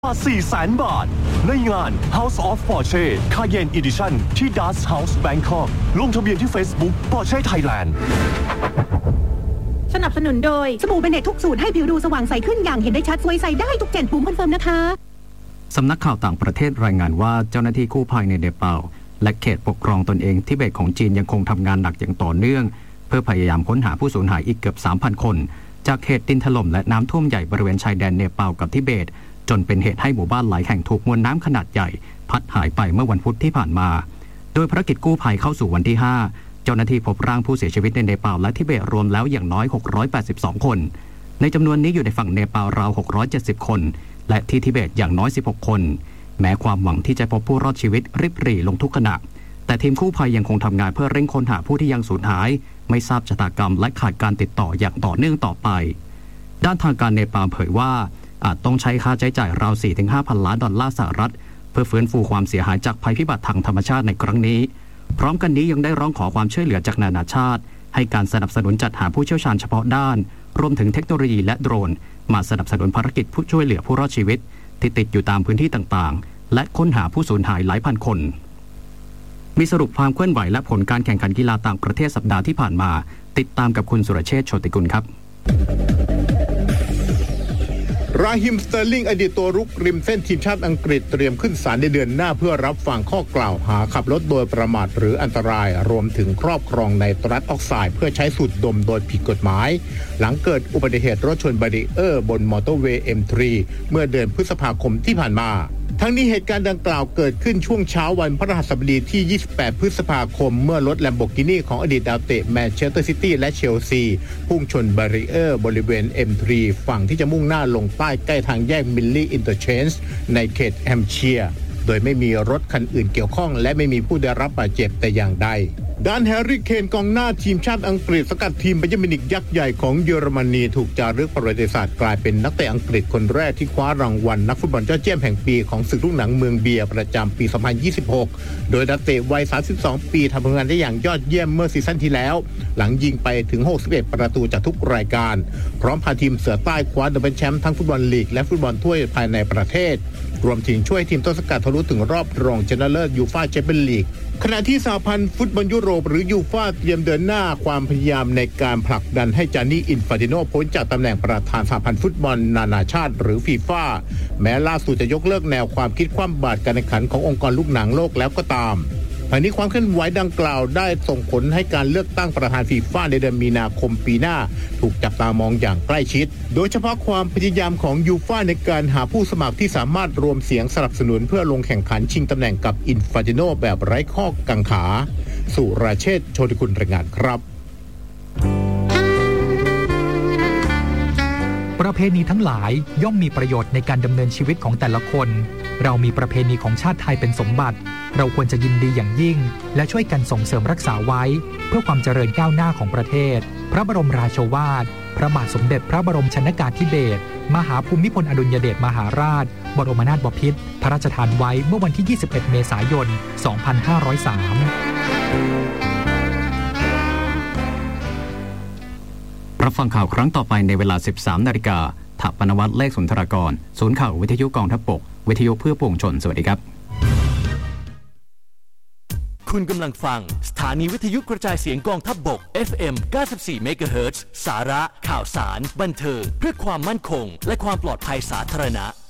กว่า 400,000 บาทในงาน House of Porsche Cayenne Edition ที่ Dust House Bangkok ลงทะเบียนที่ Facebook Porsche Thailand สนับสนุนโดยสบู่เบเนตทุกสูตรให้ผิวดูสว่างใสขึ้นอย่างเห็นได้ชัดสวยใสได้ทุกเจนปุ่มคอนเฟิร์มนะคะสำนักข่าวต่างประเทศรายงานว่าเจ้าหน้าที่กู้ภัยในเนปาลและเขตปกครองตนเองทิเบตของจีนยังคงทำงานหนักอย่างต่อเนื่องเพื่อพยายามค้นหาผู้สูญหายอีกเกือบ 3,000 คนจากเหตุดินถล่มและน้ำท่วมใหญ่บริเวณชายแดนเนปาลกับทิเบตจนเป็นเหตุให้หมู่บ้านหลายแห่งถูกมวลน้ำขนาดใหญ่พัดหายไปเมื่อวันพุธที่ผ่านมาโดยภารกิจกู้ภัยเข้าสู่วันที่ 5 เจ้าหน้าที่พบร่างผู้เสียชีวิตในเนปาลและทิเบตรวมแล้วอย่างน้อย682คนในจำนวนนี้อยู่ในฝั่งเนปาลราว670คนและที่ทิเบตอย่างน้อย16คนแม้ความหวังที่จะพบผู้รอดชีวิตริบหรี่ลงทุกขณะแต่ทีมกู้ภัยยังคงทำงานเพื่อเร่งค้นหาผู้ที่ยังสูญหายไม่ทราบชะตากรรมและขาดการติดต่ออย่างต่อเนื่องต่อไปด้านทางการเนปาลเผยว่าอาจต้องใช้ค่าใช้จ่ายราว 4-5 พันล้านดอลลาร์สหรัฐเพื่อฟื้นฟูความเสียหายจากภัยพิบัติทางธรรมชาติในครั้งนี้พร้อมกันนี้ยังได้ร้องขอความช่วยเหลือจากนานาชาติให้การสนับสนุนจัดหาผู้เชี่ยวชาญเฉพาะด้านรวมถึงเทคโนโลยีและโดรนมาสนับสนุนภารกิจผู้ช่วยเหลือผู้รอดชีวิตที่ติดอยู่ตามพื้นที่ต่างๆและค้นหาผู้สูญหายหลายพันคนมีสรุปความเคลื่อนไหวและผลการแข่งขันกีฬาต่างประเทศสัปดาห์ที่ผ่านมาติดตามกับคุณสุรเชษฐ์โชติกุลครับราฮิม สเตอร์ลิงอดีตตัวรุกริมเส้นทีมชาติอังกฤษเตรียมขึ้นศาลในเดือนหน้าเพื่อรับฟังข้อกล่าวหาขับรถโดยประมาทหรืออันตรายรวมถึงครอบครองไนตรัสออกไซด์เพื่อใช้สูดดมโดยผิดกฎหมายหลังเกิดอุบัติเหตุรถชนบารีเออร์บนมอเตอร์เวย์ M3 เมื่อเดือนพฤษภาคมที่ผ่านมาทั้งนี้เหตุการณ์ดังกล่าวเกิดขึ้นช่วงเช้าวันพฤหัสบดีที่28พฤษภาคมเมื่อรถแลมโบกินีของอดีตดาวเตะแมนเชสเตอร์ซิตี้และเชลซีพุ่งชนบารีเออร์บริเวณ M3 ฝั่งที่จะมุ่งหน้าลงใต้ใกล้ทางแยกมิลลี่อินเตอร์เชนจ์ในเขตแฮมป์เชียร์โดยไม่มีรถคันอื่นเกี่ยวข้องและไม่มีผู้ได้รับบาดเจ็บแต่อย่างใดด้านแฮร์รี่เคนกองหน้าทีมชาติอังกฤษสกัดทีมบาเยิร์นมิวนิกยักษ์ใหญ่ของเยอรมนีถูกจารึกประวัติศาสตร์กลายเป็นนักเตะอังกฤษคนแรกที่คว้ารางวัลนักฟุตบอลยอดเยี่ยมแห่งปีของศึกลูกหนังเมืองเบียร์ประจำปี 2026 โดยนักเตะวัย 32 ปีทำผลงานได้อย่างยอดเยี่ยมเมื่อซีซั่นที่แล้วหลังยิงไปถึง 61 ประตูจากทุกรายการพร้อมพาทีมเสือใต้คว้าดับเบิลแชมป์ทั้งฟุตบอลลีกและฟุตบอลถ้วยภายในประเทศรวมถึงช่วยทีมต้นสังกัดทะลุถึงรอบรองชนะเลิศยูฟ่าแชมเปี้ยนลีกขณะที่สหพันธ์ฟุตบอลยุโรปหรือยูฟ่าเตรียมเดินหน้าความพยายามในการผลักดันให้จานี่อินฟานติโนพ้นจากตำแหน่งประธานสหพันธ์ฟุตบอลนานาชาติหรือฟีฟ่าแม้ล่าสุดจะยกเลิกแนวความคิดคว่ำบาตรการแข่งขันขององค์กรลูกหนังโลกแล้วก็ตามภายในความเคลื่อนไหวดังกล่าวได้ส่งผลให้การเลือกตั้งประธานฟีฟ่าในเดือนมีนาคมปีหน้าถูกจับตามองอย่างใกล้ชิดโดยเฉพาะความพยายามของยูฟ่าในการหาผู้สมัครที่สามารถรวมเสียงสนับสนุนเพื่อลงแข่งขันชิงตำแหน่งกับอินฟานติโนแบบไร้ข้อกังขาสุรเชษฐ์โชติกุลรายงานครับประเพณีทั้งหลายย่อมมีประโยชน์ในการดำเนินชีวิตของแต่ละคนเรามีประเพณีของชาติไทยเป็นสมบัติเราควรจะยินดีอย่างยิ่งและช่วยกันส่งเสริมรักษาไว้เพื่อความเจริญก้าวหน้าของประเทศพระบรมราโชวาทพระบาทสมเด็จพระบรมชนกาธิเบศรมหาภูมิพลอดุลยเดชมหาราชบรมนาถบพิตรพระราชทานไว้เมื่อวันที่ 21 เมษายน 2503 รับฟังข่าวครั้งต่อไปในเวลา 13 นาฬิกาถปนวัตรเลขสุนทรกรศูนย์ข่าววิทยุกองทัพบกวิทยุเพื่อปวงชนสวัสดีครับคุณกำลังฟังสถานีวิทยุกระจายเสียงกองทัพบก FM 94 MHz สาระข่าวสารบันเทิงเพื่อความมั่นคงและความปลอดภัยสาธารณะ